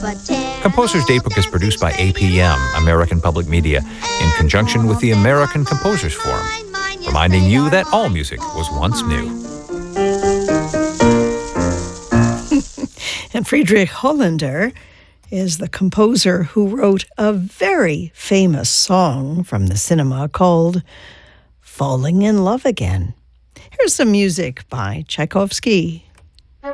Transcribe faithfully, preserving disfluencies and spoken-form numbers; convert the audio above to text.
Composers Daybook is produced by A P M, American Public Media, in conjunction with the American Composers Forum, reminding you that all music was once new. And Friedrich Hollander is the composer who wrote a very famous song from the cinema called Falling in Love Again. Here's some music by Tchaikovsky.